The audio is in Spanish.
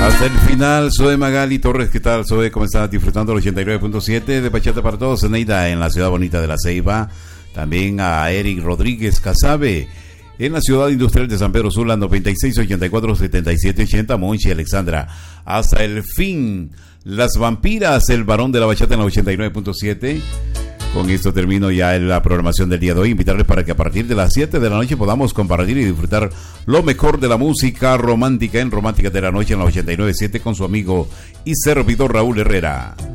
Hasta el final, Zoe Magali Torres, ¿qué tal, Zoe? ¿Cómo estás? Disfrutando el 89.7 de Bachata para Todos, Neida, en la ciudad bonita de La Ceiba. También a Eric Rodríguez Casabe, en la ciudad industrial de San Pedro Sula, 96 84 77 80. Monchi Alexandra, hasta el fin. Las Vampiras, el varón de la bachata en la 89.7. Con esto termino ya la programación del día de hoy. Invitarles para que a partir de las 7 de la noche podamos compartir y disfrutar lo mejor de la música romántica en Romántica de la Noche en la 89.7 con su amigo y servidor Raúl Herrera.